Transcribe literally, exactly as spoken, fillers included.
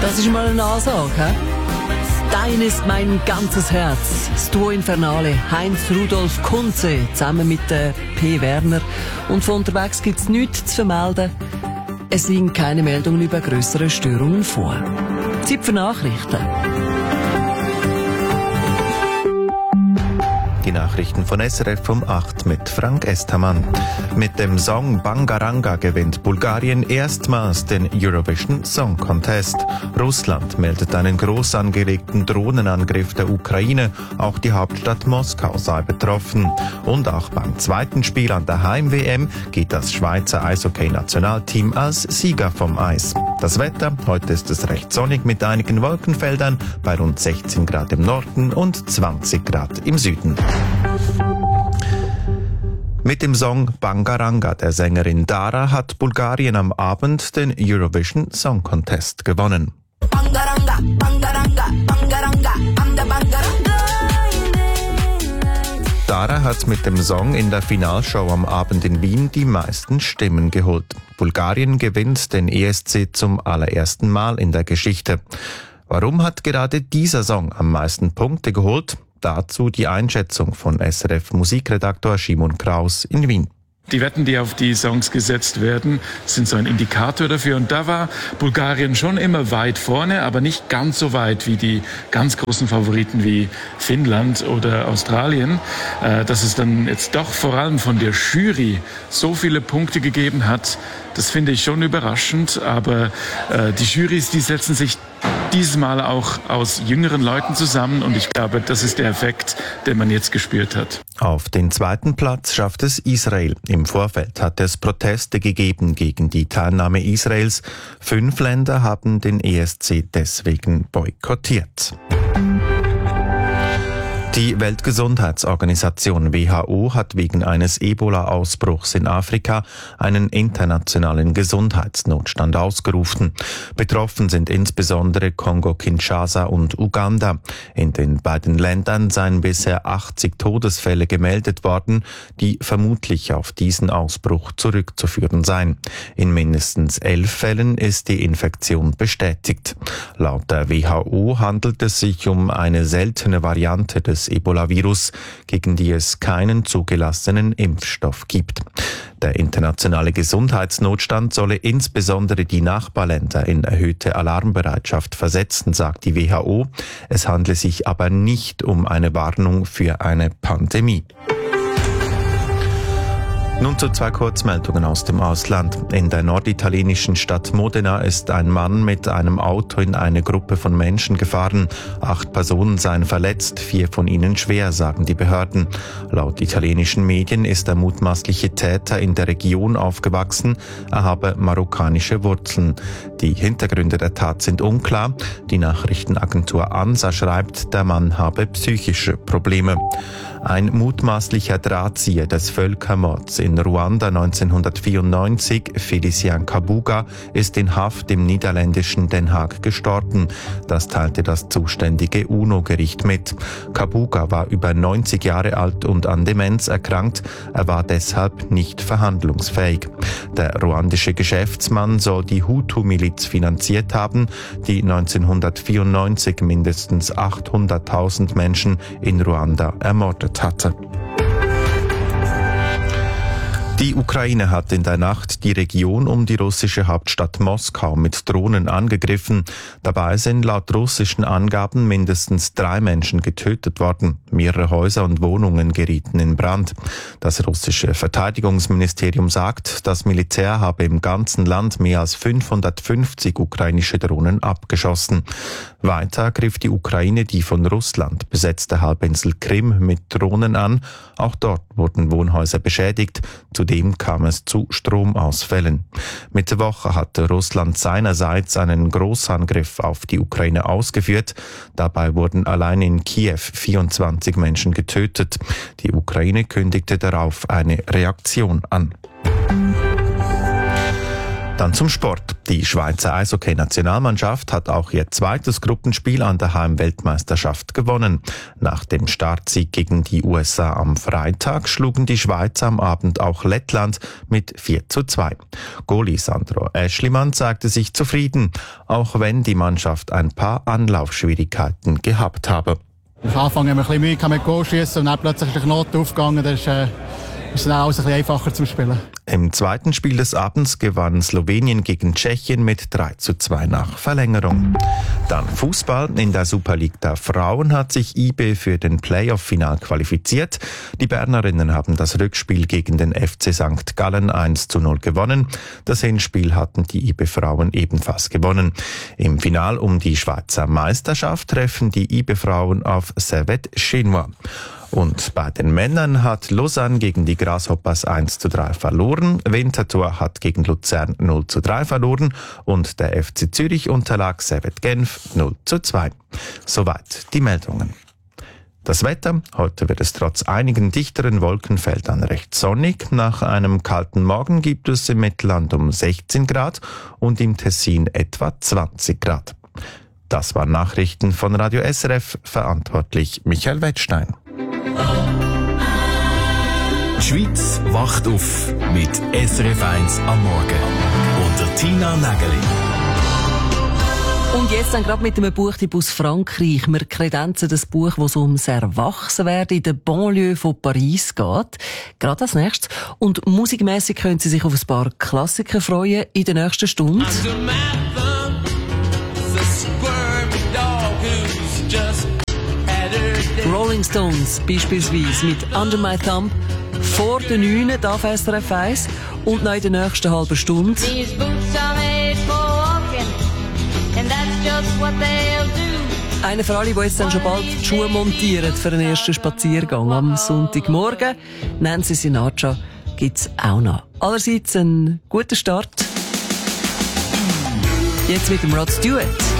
Das ist mal eine Ansage, hä? Dein ist mein ganzes Herz. Das Duo Infernale, Heinz Rudolf Kunze, zusammen mit äh, P. Werner. Und von unterwegs gibt's nichts zu vermelden. Es liegen keine Meldungen über größere Störungen vor. Zeit für Nachrichten. Die Nachrichten von S R F um acht mit Frank Estermann. Mit dem Song Bangaranga gewinnt Bulgarien erstmals den Eurovision Song Contest. Russland meldet einen groß angelegten Drohnenangriff der Ukraine. Auch die Hauptstadt Moskau sei betroffen. Und auch beim zweiten Spiel an der Heim-W M geht das Schweizer Eishockey-Nationalteam als Sieger vom Eis. Das Wetter, heute ist es recht sonnig mit einigen Wolkenfeldern bei rund sechzehn Grad im Norden und zwanzig Grad im Süden. Mit dem Song Bangaranga der Sängerin Dara hat Bulgarien am Abend den Eurovision Song Contest gewonnen. Bangaranga, Bangaranga, Bangaranga, I'm the Bangaranga. Dara hat mit dem Song in der Finalshow am Abend in Wien die meisten Stimmen geholt. Bulgarien gewinnt den E S C zum allerersten Mal in der Geschichte. Warum hat gerade dieser Song am meisten Punkte geholt? Dazu die Einschätzung von S R F-Musikredaktor Simon Kraus in Wien. Die Wetten, die auf die Songs gesetzt werden, sind so ein Indikator dafür. Und da war Bulgarien schon immer weit vorne, aber nicht ganz so weit wie die ganz großen Favoriten wie Finnland oder Australien. Dass es dann jetzt doch vor allem von der Jury so viele Punkte gegeben hat, das finde ich schon überraschend. Aber die Jurys, die setzen sich dieses Mal auch aus jüngeren Leuten zusammen und ich glaube, das ist der Effekt, den man jetzt gespürt hat. Auf den zweiten Platz schafft es Israel. Im Vorfeld hat es Proteste gegeben gegen die Teilnahme Israels. Fünf Länder haben den E S C deswegen boykottiert. Die Weltgesundheitsorganisation W H O hat wegen eines Ebola-Ausbruchs in Afrika einen internationalen Gesundheitsnotstand ausgerufen. Betroffen sind insbesondere Kongo-Kinshasa und Uganda. In den beiden Ländern seien bisher achtzig Todesfälle gemeldet worden, die vermutlich auf diesen Ausbruch zurückzuführen seien. In mindestens elf Fällen ist die Infektion bestätigt. Laut der W H O handelt es sich um eine seltene Variante des Ebola-Virus, gegen die es keinen zugelassenen Impfstoff gibt. Der internationale Gesundheitsnotstand solle insbesondere die Nachbarländer in erhöhte Alarmbereitschaft versetzen, sagt die W H O. Es handle sich aber nicht um eine Warnung für eine Pandemie. Nun zu zwei Kurzmeldungen aus dem Ausland. In der norditalienischen Stadt Modena ist ein Mann mit einem Auto in eine Gruppe von Menschen gefahren. Acht Personen seien verletzt, vier von ihnen schwer, sagen die Behörden. Laut italienischen Medien ist der mutmaßliche Täter in der Region aufgewachsen. Er habe marokkanische Wurzeln. Die Hintergründe der Tat sind unklar. Die Nachrichtenagentur ANSA schreibt, der Mann habe psychische Probleme. Ein mutmaßlicher Drahtzieher des Völkermords in Ruanda neunzehnhundertvierundneunzig, Felicien Kabuga, ist in Haft im niederländischen Den Haag gestorben. Das teilte das zuständige UNO-Gericht mit. Kabuga war über neunzig Jahre alt und an Demenz erkrankt. Er war deshalb nicht verhandlungsfähig. Der ruandische Geschäftsmann soll die Hutu-Miliz finanziert haben, die neunzehnhundertvierundneunzig mindestens achthunderttausend Menschen in Ruanda ermordet hatte. Die Ukraine hat in der Nacht die Region um die russische Hauptstadt Moskau mit Drohnen angegriffen. Dabei sind laut russischen Angaben mindestens drei Menschen getötet worden. Mehrere Häuser und Wohnungen gerieten in Brand. Das russische Verteidigungsministerium sagt, das Militär habe im ganzen Land mehr als fünfhundertfünfzig ukrainische Drohnen abgeschossen. Weiter griff die Ukraine die von Russland besetzte Halbinsel Krim mit Drohnen an. Auch dort wurden Wohnhäuser beschädigt. Zudem kam es zu Stromausfällen. Mitte Woche hatte Russland seinerseits einen Großangriff auf die Ukraine ausgeführt. Dabei wurden allein in Kiew vierundzwanzig Menschen getötet. Die Ukraine kündigte darauf eine Reaktion an. Dann zum Sport. Die Schweizer Eishockey-Nationalmannschaft hat auch ihr zweites Gruppenspiel an der Heimweltmeisterschaft gewonnen. Nach dem Startsieg gegen die U S A am Freitag schlugen die Schweizer am Abend auch Lettland mit vier zu zwei. Goalie Sandro Aeschlimann zeigte sich zufrieden, auch wenn die Mannschaft ein paar Anlaufschwierigkeiten gehabt habe. Am Anfang haben wir ein bisschen Mühe mit Goal schiessen und dann plötzlich ist der Knoten aufgegangen. Das ist, äh ist dann alles ein bisschen einfacher zum Spielen. Im zweiten Spiel des Abends gewann Slowenien gegen Tschechien mit drei zu zwei nach Verlängerung. Dann Fußball. In der Super League der Frauen hat sich I B für den Playoff-Final qualifiziert. Die Bernerinnen haben das Rückspiel gegen den F C Sankt Gallen eins zu null gewonnen. Das Hinspiel hatten die I B-Frauen ebenfalls gewonnen. Im Final um die Schweizer Meisterschaft treffen die I B-Frauen auf Servette Chinois. Und bei den Männern hat Lausanne gegen die Grasshoppers eins zu drei verloren, Winterthur hat gegen Luzern null zu drei verloren und der F C Zürich unterlag Servette Genf null zu zwei. Soweit die Meldungen. Das Wetter. Heute wird es trotz einigen dichteren Wolkenfeldern recht sonnig. Nach einem kalten Morgen gibt es im Mittelland um sechzehn Grad und im Tessin etwa zwanzig Grad. Das waren Nachrichten von Radio S R F, verantwortlich Michael Wettstein. Die Schweiz wacht auf mit S R F eins am Morgen. Unter Tina Nägeli. Und jetzt dann gerade mit einem Buchtipp aus Frankreich. Wir kredenzen das Buch, wo es ums Erwachsenwerden in der Banlieue von Paris geht. Gerade als nächstes. Und musikmässig können Sie sich auf ein paar Klassiker freuen in der nächsten Stunde. Rolling Stones beispielsweise mit Under My Thumb vor der neun auf S R F eins und noch in der nächsten halben Stunde einer für alle, die jetzt dann schon bald die Schuhe montieren für den ersten Spaziergang am Sonntagmorgen. Nancy Sinatra gibt's auch noch. Allerseits ein guter Start. Jetzt mit dem Rod Stewart.